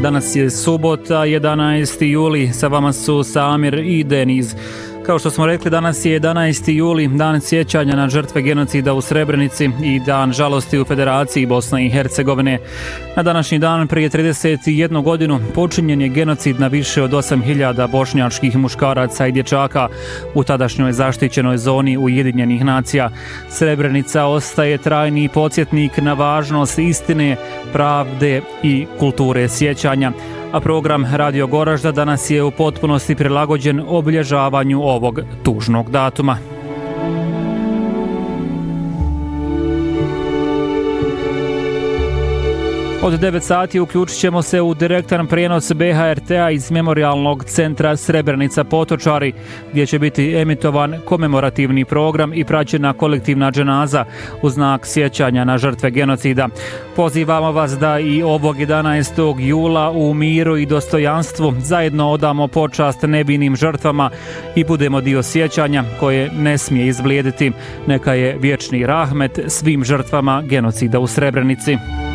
Danas je subota, 11. juli, sa vama su Samir i Deniz. Kao što smo rekli, danas je 11. juli, dan sjećanja na žrtve genocida u Srebrenici i dan žalosti u Federaciji Bosne i Hercegovine. Na današnji dan prije 31 godinu počinjen je genocid na više od 8.000 bošnjačkih muškaraca i dječaka u tadašnjoj zaštićenoj zoni Ujedinjenih nacija. Srebrenica ostaje trajni podsjetnik na važnost istine, pravde i kulture sjećanja. A program Radio Goražda danas je u potpunosti prilagođen obilježavanju ovog tužnog datuma. Od 9 sati uključit ćemo se u direktan prijenos BHRT-a iz Memorijalnog centra Srebrenica Potočari, gdje će biti emitovan komemorativni program i praćena kolektivna dženaza u znak sjećanja na žrtve genocida. Pozivamo vas da i ovog 11. jula u miru i dostojanstvu zajedno odamo počast nevinim žrtvama i budemo dio sjećanja koje ne smije izblijediti. Neka je vječni rahmet svim žrtvama genocida u Srebrenici.